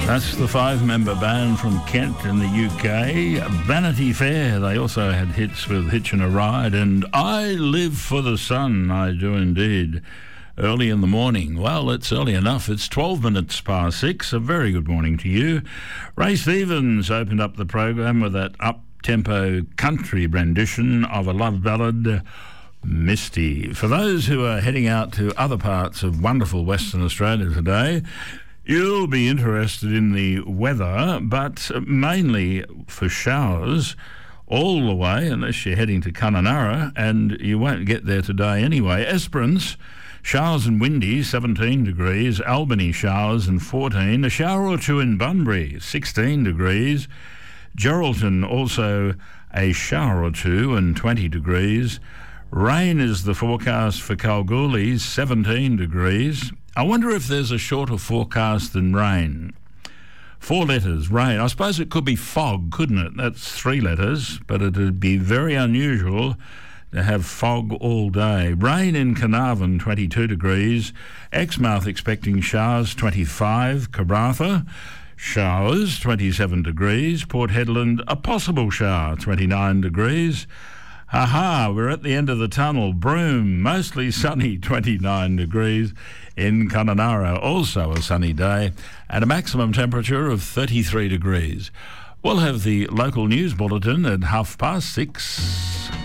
That's the five-member band from Kent in the UK. Vanity Fair, they also had hits with Hitchin' a Ride and I Live for the Sun, I do indeed. Early in the morning. Well, it's early enough. It's 12 minutes past 6. A very good morning to you. Ray Stevens opened up the program with that up-tempo country rendition of a love ballad, Misty. For those who are heading out to other parts of wonderful Western Australia today, you'll be interested in the weather, but mainly for showers all the way, unless you're heading to Kununurra, and you won't get there today anyway. Esperance, showers and windy, 17 degrees. Albany, showers and 14. A shower or two in Bunbury, 16 degrees. Geraldton, also a shower or two and 20 degrees. Rain is the forecast for Kalgoorlie, 17 degrees. I wonder if there's a shorter forecast than rain. 4 letters, rain. I suppose it could be fog, couldn't it? That's 3 letters, but it'd be very unusual to have fog all day. Rain in Carnarvon, 22 degrees. Exmouth expecting showers, 25. Karratha, showers, 27 degrees. Port Hedland, a possible shower, 29 degrees. We're at the end of the tunnel. Broome, mostly sunny, 29 degrees. In Kununurra, also a sunny day, and a maximum temperature of 33 degrees. We'll have the local news bulletin at 6:30.